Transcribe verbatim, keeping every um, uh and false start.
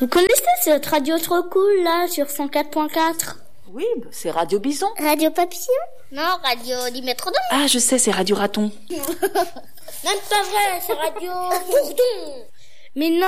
Vous connaissez cette radio trop cool là sur cent quatre point quatre? Oui, c'est Radio Bison. Radio Papillon? Non, Radio Dimétrodon. Ah, je sais, c'est Radio Raton. Même pas vrai, c'est Radio Bourdon. Mais non.